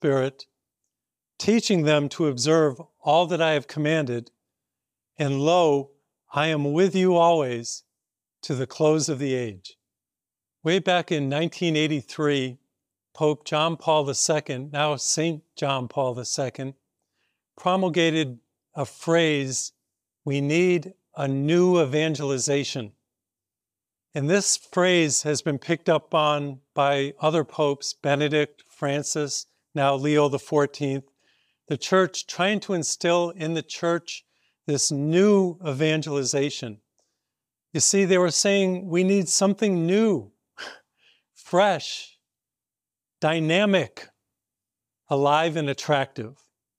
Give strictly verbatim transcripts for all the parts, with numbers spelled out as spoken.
Spirit, teaching them to observe all that I have commanded. And lo, I am with you always to the close of the age. Way back in nineteen eighty-three, Pope John Paul the Second, now Saint John Paul the Second, promulgated a phrase, we need a new evangelization. And this phrase has been picked up on by other popes, Benedict, Francis, now Leo the Fourteenth, the church trying to instill in the church this new evangelization. You see, they were saying we need something new, fresh, dynamic, alive and attractive.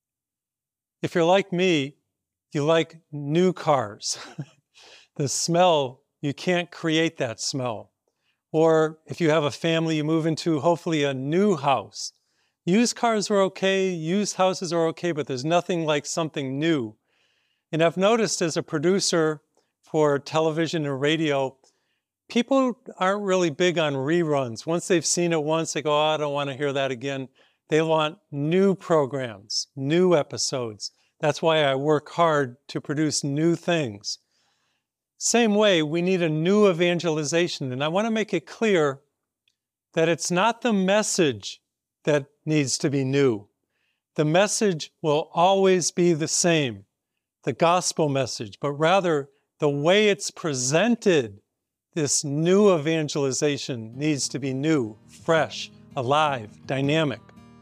If you're like me, you like new cars. The smell, you can't create that smell. Or if you have a family, you move into hopefully a new house. Used cars are okay, used houses are okay, but there's nothing like something new. And I've noticed as a producer for television and radio, people aren't really big on reruns. Once they've seen it once, they go, oh, I don't want to hear that again. They want new programs, new episodes. That's why I work hard to produce new things. Same way, we need a new evangelization. And I want to make it clear that it's not the message that needs to be new. The message will always be the same, the gospel message, but rather the way it's presented, this new evangelization needs to be new, fresh, alive, dynamic.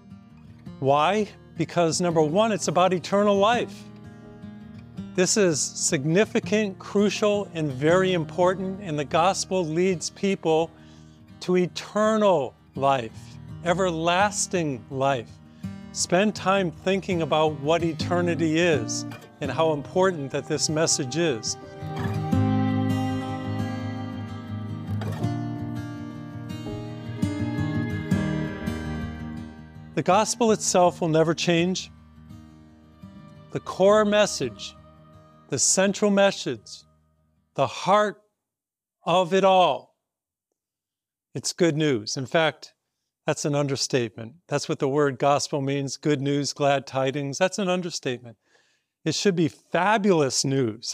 Why? Because number one, it's about eternal life. This is significant, crucial, and very important, and the gospel leads people to eternal life, everlasting life. Spend time thinking about what eternity is and how important that this message is. The gospel itself will never change. The core message, the central message, the heart of it all, it's good news. In fact, that's an understatement. That's what the word gospel means, good news, glad tidings. That's an understatement. It should be fabulous news.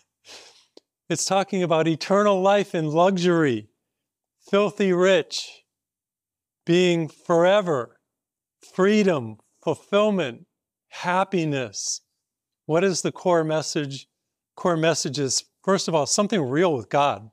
It's talking about eternal life in luxury, filthy rich, being forever, freedom, fulfillment, happiness. What is the core message? Core message is, first of all, something real with God.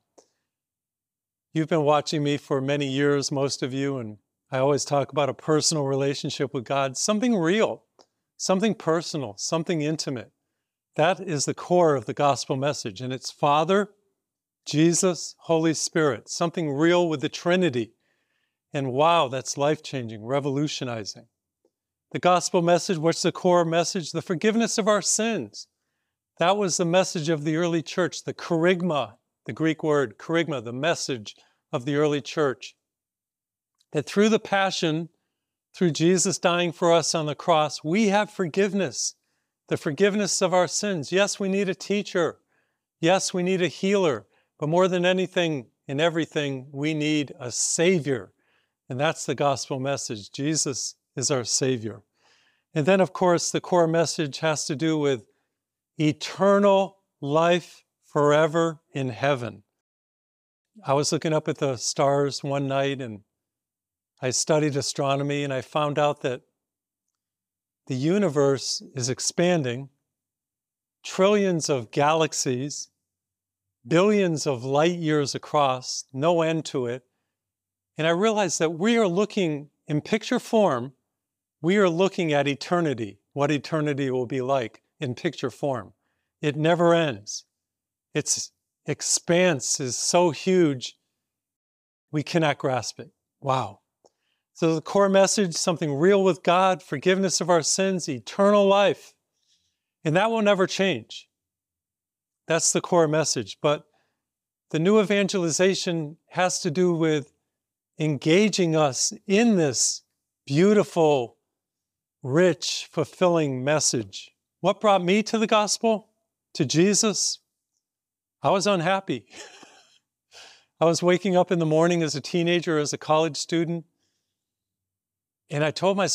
You've been watching me for many years, most of you, and I always talk about a personal relationship with God, something real, something personal, something intimate. That is the core of the gospel message, and it's Father, Jesus, Holy Spirit, something real with the Trinity. And wow, that's life-changing, revolutionizing. The gospel message, what's the core message? The forgiveness of our sins. That was the message of the early church, the kerygma, the Greek word, kerygma, the message of the early church. That through the passion, through Jesus dying for us on the cross, we have forgiveness, the forgiveness of our sins. Yes, we need a teacher. Yes, we need a healer. But more than anything and everything, we need a Savior. And that's the gospel message. Jesus is our Savior. And then, of course, the core message has to do with eternal life forever in heaven. I was looking up at the stars one night and I studied astronomy, and I found out that the universe is expanding, trillions of galaxies, billions of light years across, no end to it. And I realized that we are looking in picture form, we are looking at eternity, what eternity will be like in picture form. It never ends. Its expanse is so huge, we cannot grasp it. Wow. So the core message, something real with God, forgiveness of our sins, eternal life. And that will never change. That's the core message. But the new evangelization has to do with engaging us in this beautiful, rich, fulfilling message. What brought me to the gospel, to Jesus? I was unhappy. I was waking up in the morning as a teenager, as a college student, and I told myself,